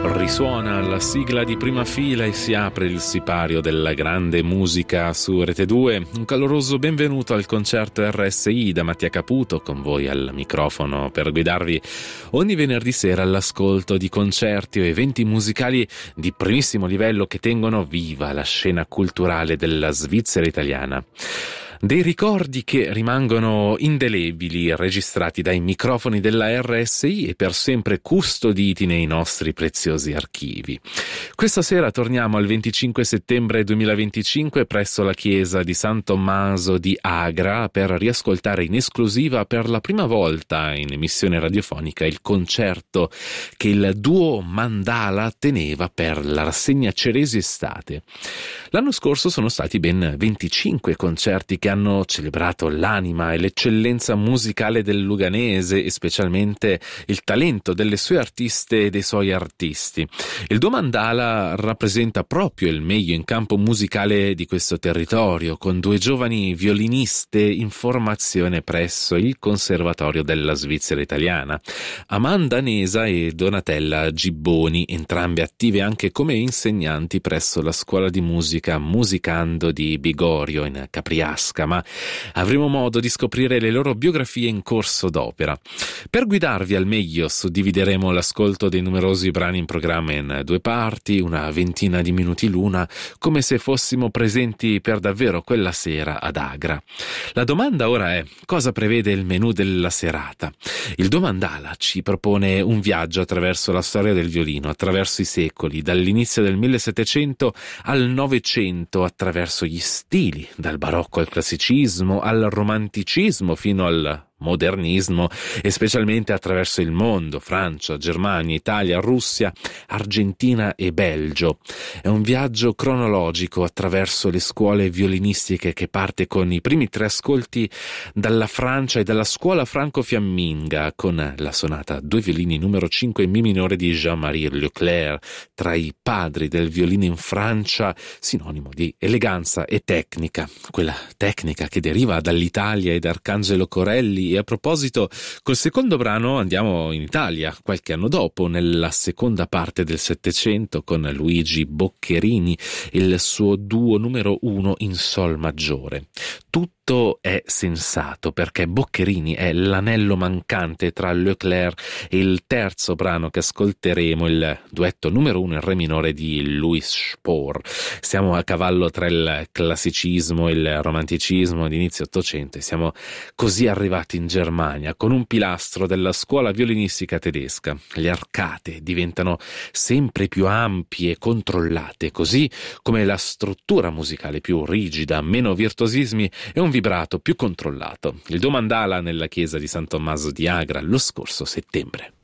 Risuona la sigla di Prima Fila e si apre il sipario della grande musica su Rete 2. Un caloroso benvenuto al concerto RSI da Mattia Caputo, con voi al microfono per guidarvi ogni venerdì sera all'ascolto di concerti o eventi musicali di primissimo livello che tengono viva la scena culturale della Svizzera italiana. Dei ricordi che rimangono indelebili, registrati dai microfoni della RSI e per sempre custoditi nei nostri preziosi archivi. Questa sera torniamo al 25 settembre 2025 presso la chiesa di San Tommaso di Agra per riascoltare in esclusiva per la prima volta in emissione radiofonica il concerto che il duo Mandala teneva per la rassegna Ceresi Estate. L'anno scorso sono stati ben 25 concerti che hanno celebrato l'anima e l'eccellenza musicale del luganese e specialmente il talento delle sue artiste e dei suoi artisti. Il duo Mandala rappresenta proprio il meglio in campo musicale di questo territorio, con due giovani violiniste in formazione presso il Conservatorio della Svizzera italiana, Amanda Nesa e Donatella Gibboni, entrambe attive anche come insegnanti presso la scuola di musica Musicando di Bigorio in Capriasca, ma avremo modo di scoprire le loro biografie in corso d'opera. Per guidarvi al meglio suddivideremo l'ascolto dei numerosi brani in programma in due parti, una ventina di minuti l'una, come se fossimo presenti per davvero quella sera ad Agra. La domanda ora è: cosa prevede il menù della serata? Il duo Mandala ci propone un viaggio attraverso la storia del violino, attraverso i secoli, dall'inizio del 1700 al Novecento, attraverso gli stili, dal barocco al classicismo, al romanticismo fino al modernismo, e specialmente attraverso il mondo: Francia, Germania, Italia, Russia, Argentina e Belgio. È un viaggio cronologico attraverso le scuole violinistiche che parte con i primi tre ascolti dalla Francia e dalla scuola franco-fiamminga, con la sonata Due violini numero 5 in mi minore di Jean-Marie Leclerc, tra i padri del violino in Francia, sinonimo di eleganza e tecnica, quella tecnica che deriva dall'Italia e da Arcangelo Corelli. E a proposito, col secondo brano andiamo in Italia, qualche anno dopo, nella seconda parte del Settecento, con Luigi Boccherini e il suo duo numero 1 in sol maggiore. Tutto è sensato perché Boccherini è l'anello mancante tra Leclerc e il terzo brano che ascolteremo, il duetto numero 1 in re minore di Louis Spohr. Siamo a cavallo tra il classicismo e il romanticismo di inizio Ottocento e siamo così arrivati in Germania con un pilastro della scuola violinistica tedesca. Le arcate diventano sempre più ampie e controllate, così come la struttura musicale più rigida, meno virtuosismi e un vibrato più controllato. Il duo Mandala nella chiesa di San Tommaso di Agra lo scorso settembre.